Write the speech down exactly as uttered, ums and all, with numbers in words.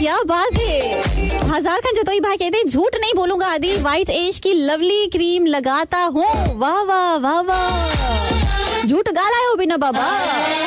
क्या बात है। हजार खान जतोई भाई कहते हैं झूठ नहीं बोलूंगा आदि, व्हाइट एज की लवली क्रीम लगाता हूँ। वाह वाह वाह वाह, झूठ गाला है बिना बाबा।